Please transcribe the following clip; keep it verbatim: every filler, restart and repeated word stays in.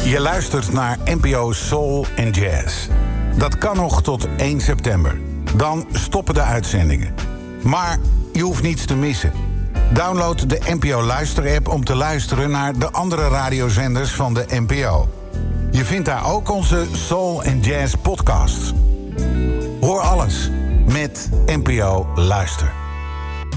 Je luistert naar N P O Soul en Jazz. Dat kan nog tot één september. Dan stoppen de uitzendingen. Maar je hoeft niets te missen. Download de N P O Luister-app om te luisteren naar de andere radiozenders van de N P O. Je vindt daar ook onze Soul en Jazz podcasts. Hoor alles met N P O Luister.